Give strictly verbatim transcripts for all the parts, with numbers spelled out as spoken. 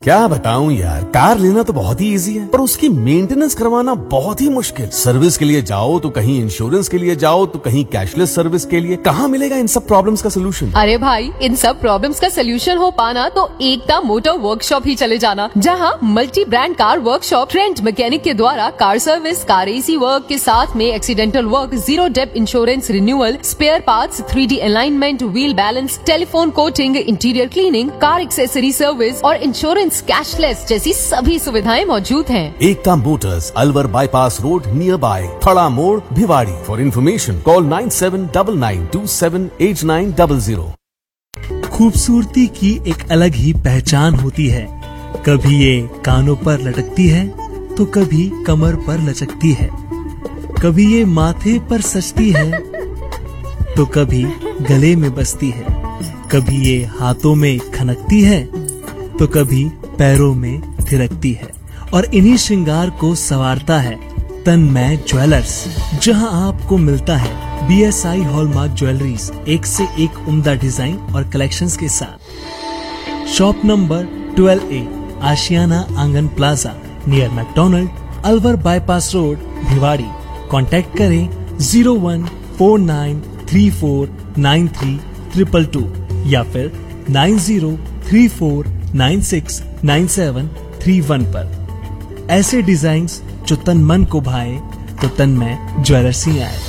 क्या बताऊं यार, कार लेना तो बहुत ही इजी है पर उसकी मेंटेनेंस करवाना बहुत ही मुश्किल। सर्विस के लिए जाओ तो कहीं इंश्योरेंस के लिए जाओ तो कहीं कैशलेस सर्विस के लिए। कहाँ मिलेगा इन सब प्रॉब्लम्स का सोल्यूशन? अरे भाई, इन सब प्रॉब्लम्स का सोल्यूशन हो पाना तो एकता मोटर वर्कशॉप ही चले जाना, जहाँ multi brand car workshop trend mechanic के द्वारा car service, car AC work के साथ में accidental work, zero Depp insurance renewal, spare parts, three D alignment, wheel balance, telephone coating, interior cleaning, car accessory service और insurance cashless जैसी सभी सुविधाएं मौजूद हैं। एकता Motors, Alwar bypass road, near by थड़ा मोड़, Bhiwadi. For information call nine seven nine nine to seven eight nine zero zero. खूबसूरती की एक अलग ही पहचान होती है। कभी ये कानों पर लटकती है तो कभी कमर पर लचकती है, कभी ये माथे पर सजती है तो कभी गले में बसती है, कभी ये हाथों में खनकती है तो कभी पैरों में थिरकती है। और इन्हीं श्रृंगार को संवारता है तन्मय ज्वेलर्स, जहां आपको मिलता है B S I hallmark jewelleries, एक से एक उम्दा डिजाइन और कलेक्शंस के साथ। शॉप नंबर ट्वेल्व ए, आशियाना आंगन plaza, near McDonald, Alwar bypass road, Bhiwadi. Contact करें zero one four nine three four nine three triple two या फिर nine zero three four nine six nine seven three one पर। ऐसे designs जो तन मन को भाए तो तन्मय ज्वेलर्स ही आए।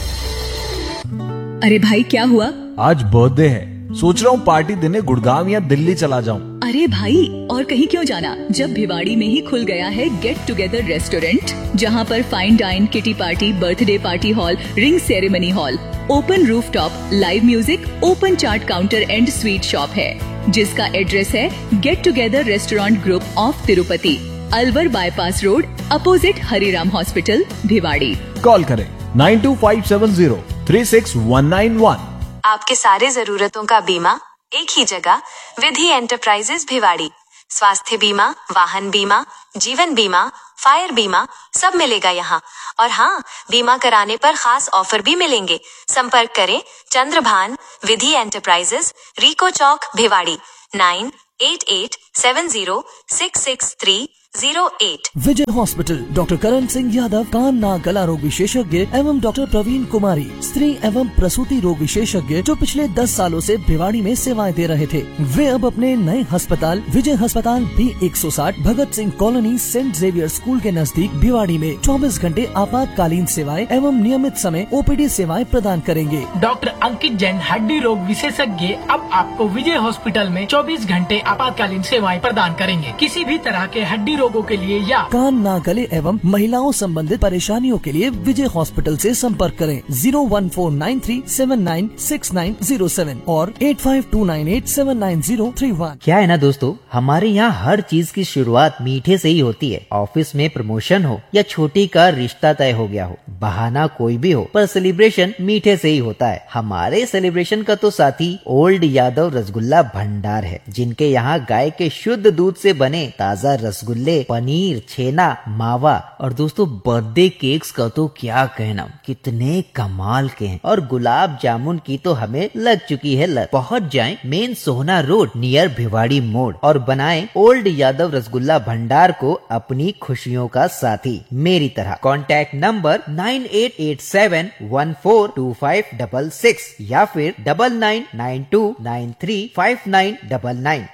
अरे भाई, क्या हुआ? आज बर्थडे है, सोच रहा हूँ पार्टी देने गुड़गांव या दिल्ली चला जाऊँ। अरे भाई, और कहीं क्यों जाना, जब भिवाड़ी में ही खुल गया है गेट टुगेदर रेस्टोरेंट, जहाँ पर fine dine, kitty party, birthday party hall, ring ceremony hall, open rooftop, live music, open chaat counter and sweet shop है, जिसका एड्रेस है get together restaurant group of Tirupati, Alwar bypass road, opposite Hariram hospital, Bhiwadi. Call करें nine to five seven zero three six one nine one. आपके सारे जरूरतों का बीमा एक ही जगह, विधि एंटरप्राइजेज भिवाड़ी। स्वास्थ्य बीमा, वाहन बीमा, जीवन बीमा, फायर बीमा सब मिलेगा यहाँ। और हाँ, बीमा कराने पर खास ऑफर भी मिलेंगे। संपर्क करें चंद्रभान विधि एंटरप्राइजेज, रिको चौक, Bhiwadi, nine eight eight seven zero six six three zero eight. विजय हॉस्पिटल, डॉक्टर करण सिंह यादव, कान नाक गला रोग विशेषज्ञ एवं डॉक्टर प्रवीण कुमारी, स्त्री एवं प्रसूति रोग विशेषज्ञ, जो पिछले दस सालों से भिवाड़ी में सेवाएं दे रहे थे, वे अब अपने नए अस्पताल विजय अस्पताल बी एक सौ साठ Bhagat Singh colony, Saint Xavier school के नजदीक भिवाड़ी में चौबीस घंटे आपातकालीन सेवाएं एवं नियमित समय ओ पी डी सेवाएं प्रदान करेंगे। डॉक्टर अंकित जैन, हड्डी रोग विशेषज्ञ, अब आपको विजय हॉस्पिटल में चौबीस घंटे आपातकालीन सेवाएं प्रदान करेंगे। किसी भी तरह के हड्डी रोगों के लिए या कान नाक गले एवं महिलाओं संबंधित परेशानियों के लिए विजय हॉस्पिटल से संपर्क करें zero one four nine three seven nine six nine zero seven और eight five to nine eight seven nine zero three one. क्या है ना दोस्तों, हमारे यहाँ हर चीज की शुरुआत मीठे से ही होती है। ऑफिस में प्रमोशन हो या छोटी का रिश्ता तय हो गया हो, बहाना कोई भी हो, पर सेलिब्रेशन मीठे से ही होता है। हमारे सेलिब्रेशन का तो साथी ओल्ड यादव रसगुल्ला भंडार है, जिनके यहाँ गाय के शुद्ध दूध से बने ताज़ा रसगुल्ले, पनीर, छेना, मावा और दोस्तों बर्थडे केक्स का तो क्या कहना, कितने कमाल के हैं। और गुलाब जामुन की तो हमें लग चुकी है लत। पहुँच जाएं मेन सोहना रोड नियर भिवाड़ी मोड़ और बनाएं ओल्ड यादव रसगुल्ला भंडार को अपनी खुशियों का साथी मेरी तरह। Contact number nine eight eight seven one four to five double six या फिर double nine nine to nine three five nine double nine.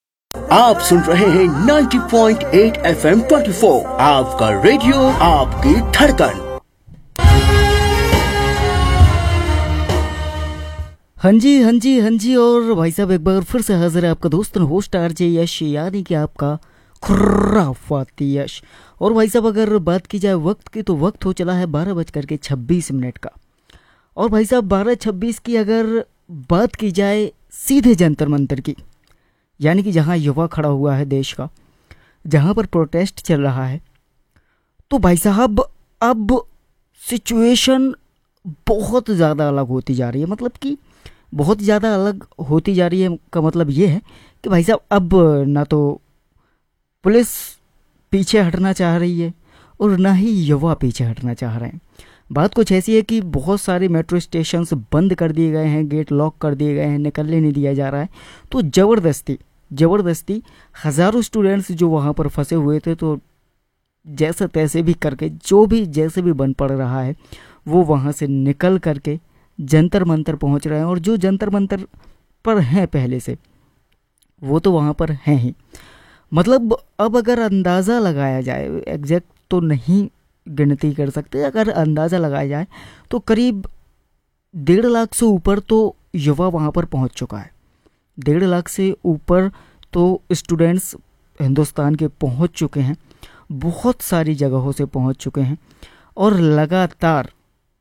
आप सुन रहे हैं ninety point eight F M twenty four, आपका रेडियो, आपकी धड़कन। हाँ जी हाँ जी हाँ जी और भाई साहब एक बार फिर से हाजिर है आपका दोस्त होस्ट आरजे यश, यानी कि आपका खुराफाती यश। और भाई साहब अगर बात की जाए वक्त की, तो वक्त हो चला है बारह बजकर के छब्बीस मिनट का। और भाई साहब बारह छब्बीस की अगर बात की जाए सीधे जंतर मंतर की, यानी कि जहाँ युवा खड़ा हुआ है देश का, जहाँ पर प्रोटेस्ट चल रहा है, तो भाई साहब अब सिचुएशन बहुत ज़्यादा अलग होती जा रही है। मतलब कि बहुत ज़्यादा अलग होती जा रही है का मतलब ये है कि भाई साहब अब ना तो पुलिस पीछे हटना चाह रही है और ना ही युवा पीछे हटना चाह रहे हैं। बात कुछ ऐसी है कि बहुत सारे मेट्रो स्टेशंस बंद कर दिए गए हैं, गेट लॉक कर दिए गए हैं, निकलने नहीं दिया जा रहा है। तो ज़बरदस्ती ज़बरदस्ती हज़ारों स्टूडेंट्स जो वहाँ पर फंसे हुए थे, तो जैसे तैसे भी करके, जो भी जैसे भी बन पड़ रहा है, वो वहाँ से निकल करके जंतर मंतर पहुँच रहे हैं। और जो जंतर मंतर पर हैं पहले से, वो तो वहाँ पर हैं ही। मतलब अब अगर अंदाज़ा लगाया जाए, एग्जैक्ट तो नहीं गिनती कर सकते, अगर अंदाज़ा लगाया जाए तो करीब डेढ़ लाख से ऊपर तो युवा वहाँ पर पहुँच चुका है। डेढ़ लाख से ऊपर तो स्टूडेंट्स हिंदुस्तान के पहुँच चुके हैं, बहुत सारी जगहों से पहुँच चुके हैं। और लगातार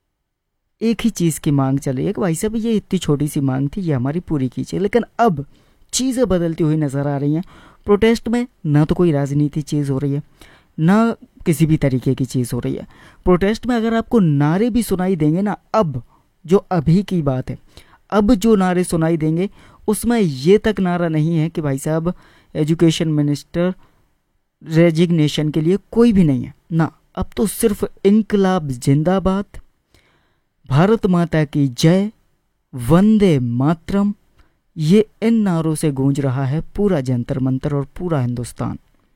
एक ही चीज़ की मांग चल रही है कि भाई साहब ये इतनी छोटी सी मांग थी, ये हमारी पूरी कीजिए। लेकिन अब चीज़ें बदलती हुई नज़र आ रही हैं। प्रोटेस्ट में ना तो कोई राजनीति चीज़ हो रही है, ना किसी भी तरीके की चीज़ हो रही है। प्रोटेस्ट में अगर आपको नारे भी सुनाई देंगे ना, अब जो अभी की बात है, अब जो नारे सुनाई देंगे उसमें ये तक नारा नहीं है कि भाई साहब एजुकेशन मिनिस्टर रेजिग्नेशन के लिए कोई भी नहीं है ना। अब तो सिर्फ इनकलाब जिंदाबाद, भारत माता की जय, वंदे मातरम, ये इन नारों से गूंज रहा है पूरा जंतर मंतर और पूरा हिंदुस्तान।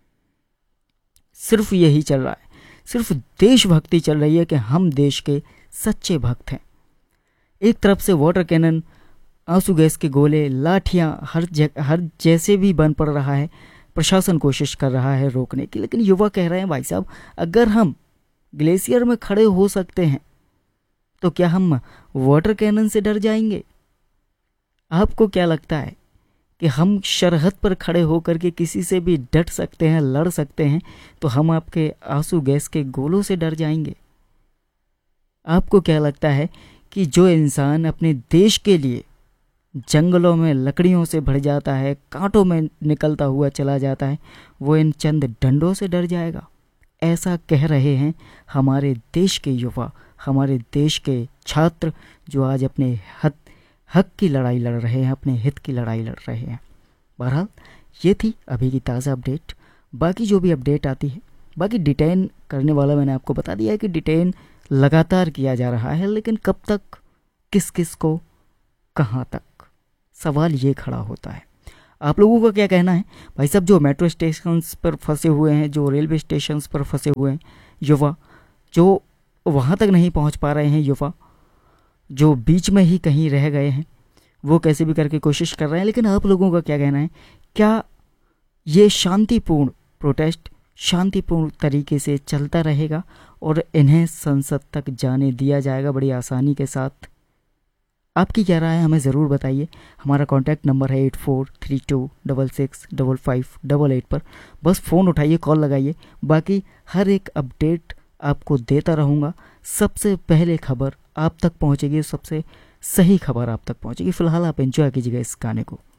सिर्फ यही चल रहा है, सिर्फ देशभक्ति चल रही है कि हम देश के सच्चे भक्त हैं। एक तरफ से वाटर कैनन, आंसू गैस के गोले, लाठियां हर जगह, हर जैसे भी बन पड़ रहा है, प्रशासन कोशिश कर रहा है रोकने की। लेकिन युवा कह रहे हैं भाई साहब अगर हम ग्लेशियर में खड़े हो सकते हैं तो क्या हम वाटर कैनन से डर जाएंगे? आपको क्या लगता है कि हम सरहद पर खड़े होकर के किसी से भी डट सकते हैं, लड़ सकते हैं, तो हम आपके आंसू गैस के गोलों से डर जाएंगे? आपको क्या लगता है कि जो इंसान अपने देश के लिए जंगलों में लकड़ियों से भर जाता है, कांटों में निकलता हुआ चला जाता है, वो इन चंद डंडों से डर जाएगा? ऐसा कह रहे हैं हमारे देश के युवा, हमारे देश के छात्र, जो आज अपने हक हक की लड़ाई लड़ रहे हैं, अपने हित की लड़ाई लड़ रहे हैं। बहरहाल ये थी अभी की ताज़ा अपडेट। बाकी जो भी अपडेट आती है, बाकी डिटेन करने वाला मैंने आपको बता दिया है कि डिटेन लगातार किया जा रहा है, लेकिन कब तक, किस किस को, कहाँ तक, सवाल ये खड़ा होता है। आप लोगों का क्या कहना है भाई साहब? जो मेट्रो स्टेशंस पर फंसे हुए हैं, जो रेलवे स्टेशंस पर फंसे हुए हैं युवा, जो वहाँ तक नहीं पहुँच पा रहे हैं युवा, जो बीच में ही कहीं रह गए हैं, वो कैसे भी करके कोशिश कर रहे हैं। लेकिन आप लोगों का क्या कहना है? क्या ये शांतिपूर्ण प्रोटेस्ट शांतिपूर्ण तरीके से चलता रहेगा और इन्हें संसद तक जाने दिया जाएगा बड़ी आसानी के साथ? आपकी क्या राय है, हमें ज़रूर बताइए। हमारा कॉन्टैक्ट नंबर है eight four three to double six double five double eight पर बस फ़ोन उठाइए, कॉल लगाइए। बाकी हर एक अपडेट आपको देता रहूँगा। सबसे पहले खबर आप तक पहुँचेगी, सबसे सही खबर आप तक पहुँचेगी। फ़िलहाल आप एंजॉय कीजिएगा इस गाने को।